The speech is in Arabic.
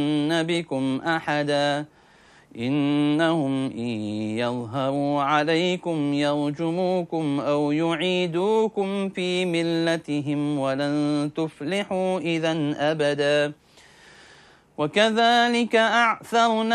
بكم أحدا إنهم إن يظهروا عليكم يرجموكم أو يعيدوكم في ملتهم ولن تفلحوا إذا أبدا وكذلك أعثرنا